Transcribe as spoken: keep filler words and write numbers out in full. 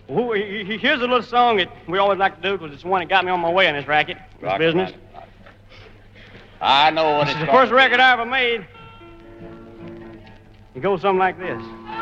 Well, here's a little song that we always like to do because it's the one that got me on my way in this racket, this Rock business. Rock. I know what This it's is the called. first record I ever made. It goes something like this.